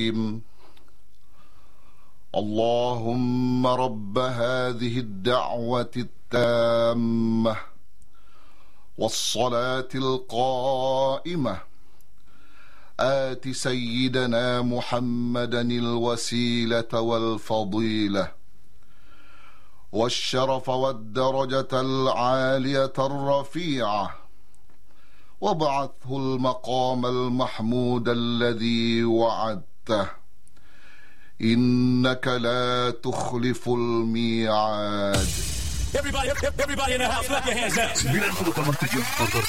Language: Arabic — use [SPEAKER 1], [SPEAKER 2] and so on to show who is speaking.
[SPEAKER 1] اللهم رب هذه الدعوة التامة والصلاة القائمة آت سيدنا محمدا الوسيلة والفضيلة والشرف والدرجة العالية الرفيعة وابعثه المقام المحمود الذي وعدته إنك لا تخلف الميعاد.
[SPEAKER 2] Everybody in the house, clap your hands up.